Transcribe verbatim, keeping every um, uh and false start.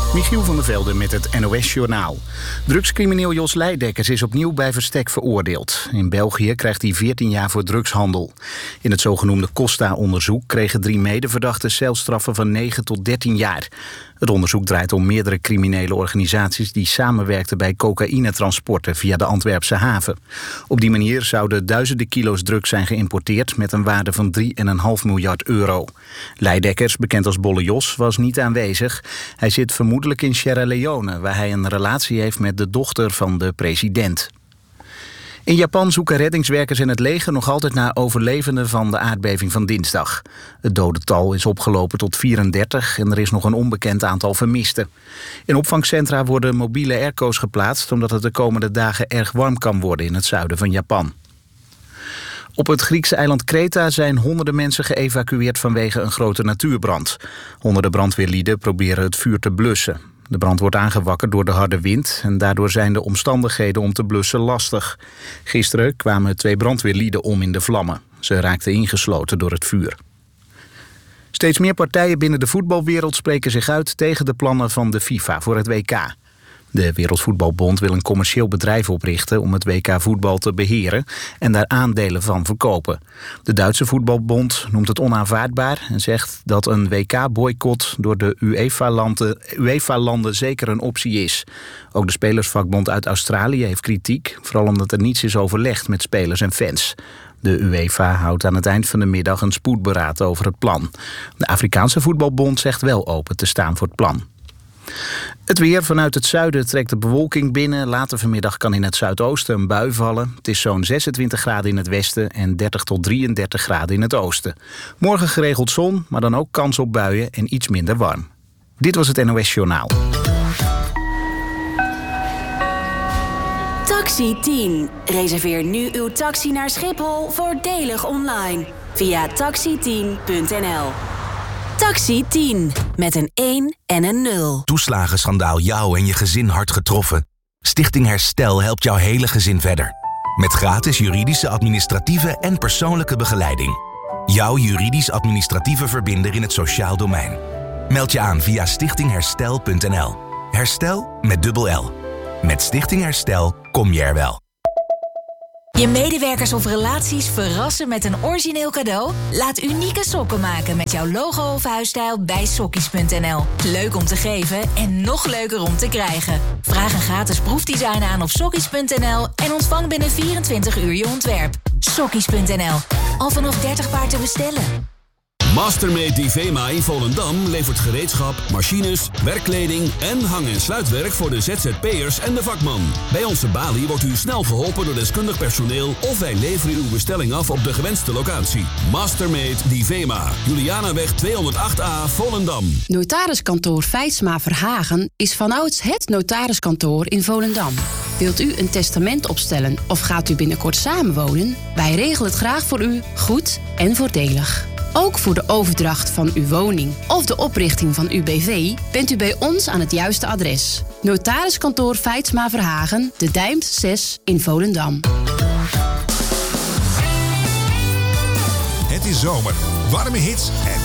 Michiel van der Velde met het N O S-journaal. Drugscrimineel Jos Leidekkers is opnieuw bij verstek veroordeeld. In België krijgt hij veertien jaar voor drugshandel. In het zogenoemde Costa-onderzoek kregen drie medeverdachten celstraffen van negen tot dertien jaar. Het onderzoek draait om meerdere criminele organisaties die samenwerkten bij cocaïnetransporten via de Antwerpse haven. Op die manier zouden duizenden kilo's drugs zijn geïmporteerd met een waarde van drie komma vijf miljard euro. Leidekkers, bekend als Bolle Jos, was niet aanwezig. Hij zit vermoedelijk in Sierra Leone, waar hij een relatie heeft met de dochter van de president. In Japan zoeken reddingswerkers en het leger nog altijd naar overlevenden van de aardbeving van dinsdag. Het dodental is opgelopen tot vierendertig en er is nog een onbekend aantal vermisten. In opvangcentra worden mobiele airco's geplaatst omdat het de komende dagen erg warm kan worden in het zuiden van Japan. Op het Griekse eiland Kreta zijn honderden mensen geëvacueerd vanwege een grote natuurbrand. Honderden brandweerlieden proberen het vuur te blussen. De brand wordt aangewakkerd door de harde wind en daardoor zijn de omstandigheden om te blussen lastig. Gisteren kwamen twee brandweerlieden om in de vlammen. Ze raakten ingesloten door het vuur. Steeds meer partijen binnen de voetbalwereld spreken zich uit tegen de plannen van de FIFA voor het W K. De Wereldvoetbalbond wil een commercieel bedrijf oprichten om het W K voetbal te beheren en daar aandelen van verkopen. De Duitse voetbalbond noemt het onaanvaardbaar en zegt dat een W K-boycott door de UEFA-landen, UEFA-landen zeker een optie is. Ook de spelersvakbond uit Australië heeft kritiek, vooral omdat er niets is overlegd met spelers en fans. De UEFA houdt aan het eind van de middag een spoedberaad over het plan. De Afrikaanse voetbalbond zegt wel open te staan voor het plan. Het weer. Vanuit het zuiden trekt de bewolking binnen. Later vanmiddag kan in het zuidoosten een bui vallen. Het is zo'n zesentwintig graden in het westen en dertig tot drieëndertig graden in het oosten. Morgen geregeld zon, maar dan ook kans op buien en iets minder warm. Dit was het N O S-journaal. Taxi tien. Reserveer nu uw taxi naar Schiphol voordelig online via taxi tien punt n l. Taxi tien, met een één en een nul. Toeslagenschandaal jou en je gezin hard getroffen? Stichting Herstel helpt jouw hele gezin verder. Met gratis juridische, administratieve en persoonlijke begeleiding. Jouw juridisch-administratieve verbinder in het sociaal domein. Meld je aan via stichting herstel punt n l. Herstel met dubbel L. Met Stichting Herstel kom je er wel. Je medewerkers of relaties verrassen met een origineel cadeau? Laat unieke sokken maken met jouw logo of huisstijl bij sokkies punt n l. Leuk om te geven en nog leuker om te krijgen. Vraag een gratis proefdesign aan op sokkies punt n l en ontvang binnen vierentwintig uur je ontwerp. sokkies punt n l. Al vanaf dertig paar te bestellen. Mastermate Divema in Volendam levert gereedschap, machines, werkkleding en hang- en sluitwerk voor de Z Z P'ers en de vakman. Bij onze balie wordt u snel geholpen door deskundig personeel of wij leveren uw bestelling af op de gewenste locatie. Mastermate Divema, Julianaweg tweehonderdacht A, Volendam. Notariskantoor Feitsma Verhagen is vanouds het notariskantoor in Volendam. Wilt u een testament opstellen of gaat u binnenkort samenwonen? Wij regelen het graag voor u, goed en voordelig. Ook voor de overdracht van uw woning of de oprichting van uw B V bent u bij ons aan het juiste adres. Notariskantoor Feitsma Verhagen, De Dijmt zes in Volendam. Het is zomer, warme hits en